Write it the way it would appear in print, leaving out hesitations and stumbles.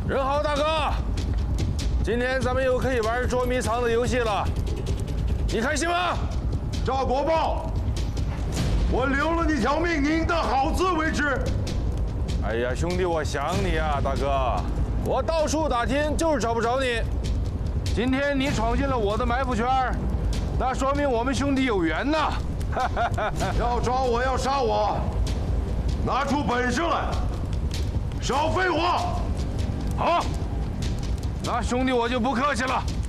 任豪大哥，今天咱们又可以玩捉迷藏的游戏了，你开心吗？ 赵国宝，我留了你条命，您的好自为之。 哎呀，兄弟，我想你啊，大哥，我到处打听就是找不着你。今天你闯进了我的埋伏圈，那说明我们兄弟有缘呐。 要抓我要杀我，拿出本事来，少废话。 好，那兄弟我就不客气了。